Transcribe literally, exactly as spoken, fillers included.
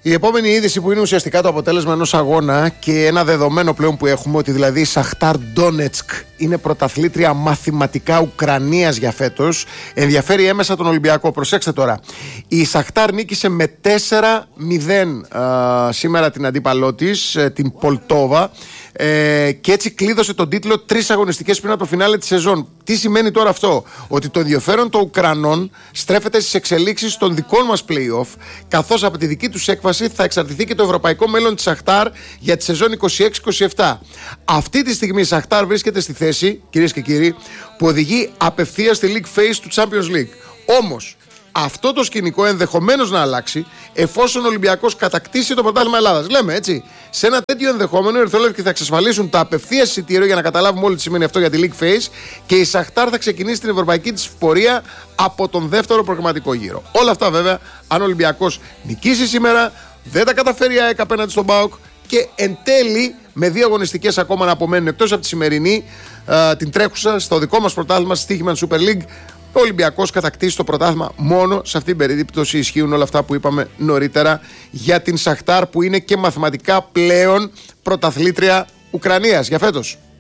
Η επόμενη είδηση που είναι ουσιαστικά το αποτέλεσμα ενός αγώνα και ένα δεδομένο πλέον που έχουμε, ότι δηλαδή η Σαχτάρ Ντόνετσκ είναι πρωταθλήτρια μαθηματικά Ουκρανίας για φέτος, ενδιαφέρει έμεσα τον Ολυμπιακό. Προσέξτε τώρα, η Σαχτάρ νίκησε με τέσσερα μηδέν α, σήμερα την αντίπαλό της, την Πολτόβα, ε, και έτσι κλείδωσε τον τίτλο τρεις αγωνιστικές πριν από το φινάλε της σεζόν. Τι σημαίνει τώρα αυτό? Ότι το ενδιαφέρον των Ουκρανών στρέφεται στις εξελίξεις των δικών μας play-off, καθώς από τη δική τους έκβαση θα εξαρτηθεί και το ευρωπαϊκό μέλλον της Σαχτάρ για τη σεζόν είκοσι έξι είκοσι επτά. Αυτή τη στιγμή η Σαχτάρ βρίσκεται στη θέση, κυρίες και κύριοι, που οδηγεί απευθείας στη League Phase του Champions League. Όμως, αυτό το σκηνικό ενδεχομένως να αλλάξει εφόσον ο Ολυμπιακός κατακτήσει το πρωτάθλημα Ελλάδας. Λέμε έτσι, σε ένα τέτοιο ενδεχόμενο οι ερυθρόλευκοι θα εξασφαλίσουν τα απευθείας εισιτήριο, για να καταλάβουμε όλοι τι σημαίνει αυτό για τη League Phase, και η Σαχτάρ θα ξεκινήσει την ευρωπαϊκή της πορεία από τον δεύτερο προγραμματικό γύρο. Όλα αυτά βέβαια αν ο Ολυμπιακός νικήσει σήμερα, δεν τα καταφέρει η ΑΕΚ απέναντι στον ΠΑΟΚ και εν τέλει με δύο αγωνιστικές ακόμα να απομένουν εκτός από τη σημερινή, α, την τρέχουσα στο δικό μας πρωτάθλημα στη Στοίχημαν Super League, ο Ολυμπιακός κατακτήσει το πρωτάθλημα. Μόνο σε αυτήν την περίπτωση ισχύουν όλα αυτά που είπαμε νωρίτερα για την Σαχτάρ, που είναι και μαθηματικά πλέον πρωταθλήτρια Ουκρανίας για φέτος.